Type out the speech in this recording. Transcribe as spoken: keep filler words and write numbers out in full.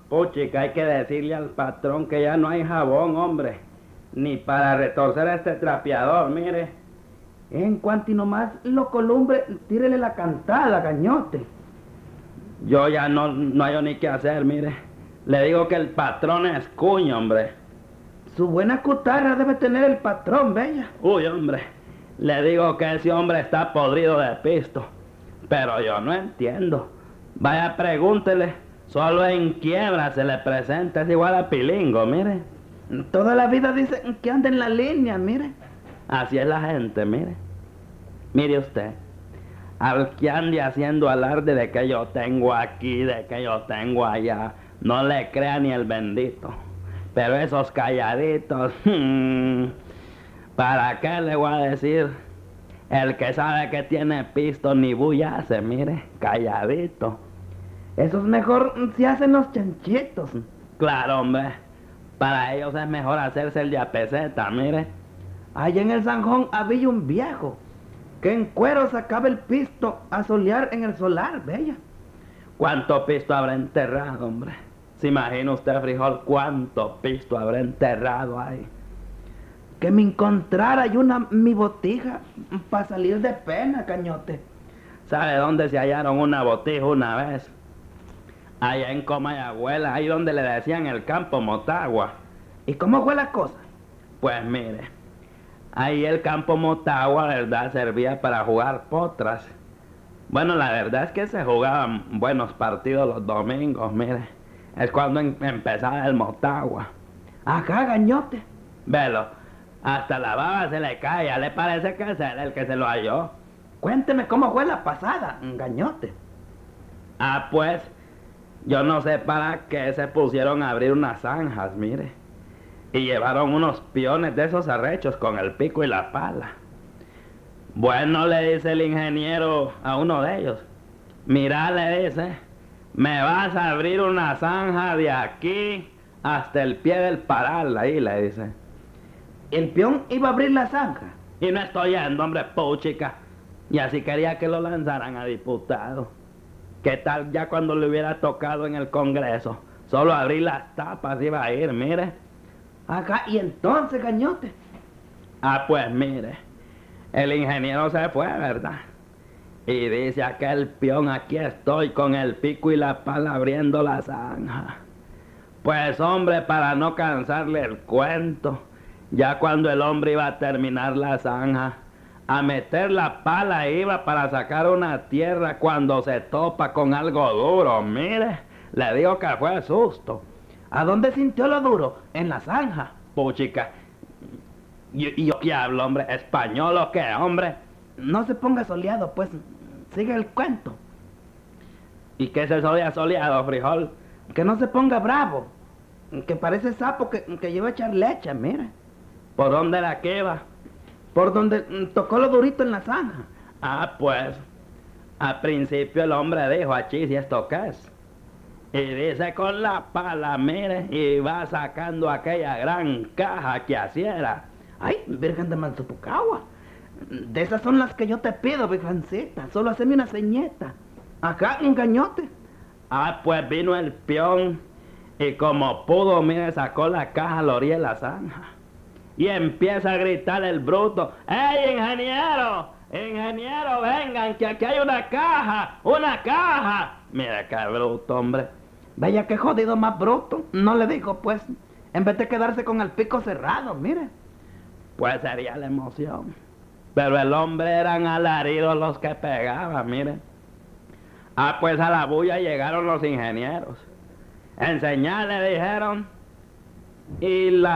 Puchica, hay que decirle al patrón que ya no hay jabón, hombre. Ni para retorcer este trapeador, mire. En cuanto y nomás lo columbre, tírele la cantada, gañote. Yo ya no, no hay ni qué hacer, mire. Le digo que el patrón es cuño, hombre. Su buena cutarra debe tener el patrón, bella. Uy, hombre. Le digo que ese hombre está podrido de pisto. Pero yo no entiendo. Vaya, pregúntele. Solo en quiebra se le presenta, es igual a Pilingo, mire. Toda la vida dicen que anda en la línea, mire. Así es la gente, mire. Mire usted. Al que ande haciendo alarde de que yo tengo aquí, de que yo tengo allá, no le crea ni el bendito. Pero esos calladitos, ¿para qué le voy a decir? El que sabe que tiene pisto ni bulla hace, mire, calladito. Esos mejor se hacen los chanchitos. Claro, hombre. Para ellos es mejor hacerse el de a peseta, mire. Allá en el Zanjón había un viejo que en cuero sacaba el pisto a solear en el solar, bella. ¿Cuánto pisto habrá enterrado, hombre? ¿Se imagina usted, frijol, cuánto pisto habrá enterrado ahí? Que me encontrara yo una mi botija para salir de pena, cañote. ¿Sabe dónde se hallaron una botija una vez? Allá en Comayagüela, ahí donde le decían el campo Motagua. ¿Y cómo fue la cosa? Pues mire, ahí el campo Motagua, verdad, servía para jugar potras. Bueno, la verdad es que se jugaban buenos partidos los domingos, mire. Es cuando em empezaba el Motagua. Acá, gañote. Velo, hasta la baba se le cae, ¿ya le parece que es él el que se lo halló? Cuénteme cómo fue la pasada, gañote. Ah, pues, yo no sé para qué se pusieron a abrir unas zanjas, mire. Y llevaron unos piones de esos arrechos con el pico y la pala. Bueno, le dice el ingeniero a uno de ellos. Mira, le dice, me vas a abrir una zanja de aquí hasta el pie del paral, ahí le dice. El peón iba a abrir la zanja. Y no estoy yendo, hombre, puchica. Y así quería que lo lanzaran a diputado. ¿Qué tal ya cuando le hubiera tocado en el Congreso? Solo abrir las tapas iba a ir, mire. Acá, y entonces, gañote. Ah, pues mire, el ingeniero se fue, ¿verdad? Y dice aquel peón, aquí estoy con el pico y la pala abriendo la zanja. Pues hombre, para no cansarle el cuento, ya cuando el hombre iba a terminar la zanja, a meter la pala iba para sacar una tierra cuando se topa con algo duro, mire, le digo que fue susto. ¿A dónde sintió lo duro? En la zanja. Puchica, ¿y, y yo qué hablo, hombre? ¿Español o qué, hombre? No se ponga soleado, pues, sigue el cuento. ¿Y qué es eso de soleado, frijol? Que no se ponga bravo, que parece sapo que, que lleva a echar leche, mire. ¿Por dónde la que va? Por donde mm, tocó lo durito en la zanja. Ah, pues, al principio el hombre dijo, achí, ¿y esto qué es? Y dice con la pala, mire, y va sacando aquella gran caja que hiciera. Ay, Virgen de Mansupucagua, de esas son las que yo te pido, virgencita, solo haceme una ceñeta. Acá, un gañote. Ah, pues vino el peón, y como pudo, mire, sacó la caja a la orilla de la zanja. Y empieza a gritar el bruto, ¡Ey, ingeniero! ¡Ingeniero, vengan, que aquí hay una caja! ¡Una caja! Mira qué bruto, hombre. Vaya que jodido más bruto. No le digo, pues, en vez de quedarse con el pico cerrado, mire. Pues sería la emoción. Pero el hombre eran alaridos los que pegaban, mire. Ah, pues a la bulla llegaron los ingenieros. En señal le dijeron, y la